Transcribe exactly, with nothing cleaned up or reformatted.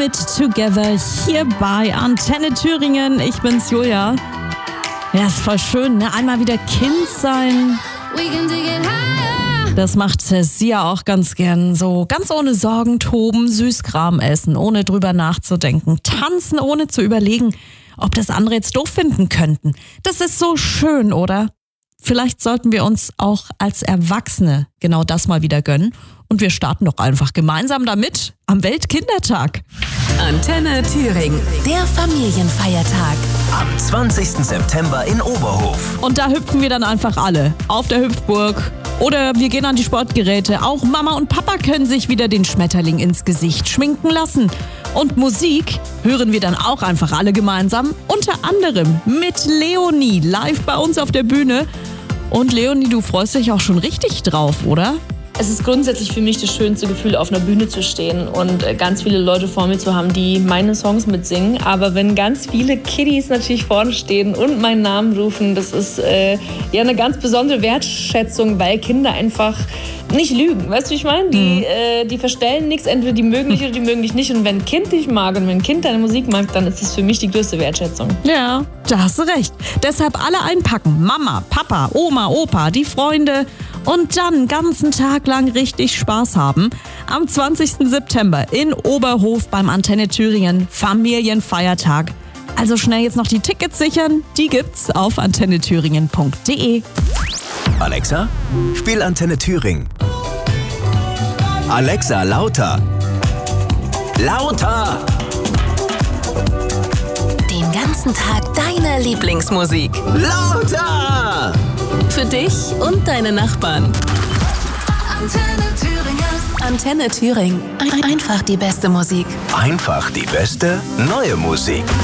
mit Together hier bei Antenne Thüringen. Ich bin's, Julia. Ja, ist voll schön, ne? Einmal wieder Kind sein. Das macht sie ja auch ganz gern. So ganz ohne Sorgen toben, Süßkram essen, ohne drüber nachzudenken. Tanzen, ohne zu überlegen, ob das andere jetzt doof finden könnten. Das ist so schön, oder? Vielleicht sollten wir uns auch als Erwachsene genau das mal wieder gönnen. Und wir starten doch einfach gemeinsam damit am Weltkindertag. Antenne Thüringen, der Familienfeiertag. Am zwanzigsten September in Oberhof. Und da hüpfen wir dann einfach alle auf der Hüpfburg. Oder wir gehen an die Sportgeräte. Auch Mama und Papa können sich wieder den Schmetterling ins Gesicht schminken lassen. Und Musik hören wir dann auch einfach alle gemeinsam. Unter anderem mit Leonie live bei uns auf der Bühne. Und Leonie, du freust dich auch schon richtig drauf, oder? Es ist grundsätzlich für mich das schönste Gefühl, auf einer Bühne zu stehen und ganz viele Leute vor mir zu haben, die meine Songs mitsingen. Aber wenn ganz viele Kiddies natürlich vorne stehen und meinen Namen rufen, das ist äh, ja eine ganz besondere Wertschätzung, weil Kinder einfach nicht lügen. Weißt du, wie ich meine? Die, mhm. äh, die verstellen nichts, entweder die mögen dich oder die mögen dich nicht. Und wenn ein Kind dich mag und wenn ein Kind deine Musik mag, dann ist das für mich die größte Wertschätzung. Ja, da hast du recht. Deshalb alle einpacken. Mama, Papa, Oma, Opa, die Freunde. Und dann den ganzen Tag lang richtig Spaß haben. Am zwanzigsten September in Oberhof beim Antenne Thüringen Familienfeiertag. Also schnell jetzt noch die Tickets sichern. Die gibt's auf antenne thüringen punkt de. Alexa, spiel Antenne Thüringen. Alexa, lauter. Lauter! Den ganzen Tag deine Lieblingsmusik. Lauter! Für dich und deine Nachbarn. Antenne Thüringen. Antenne Thüringen. Ein- Einfach die beste Musik. Einfach die beste neue Musik.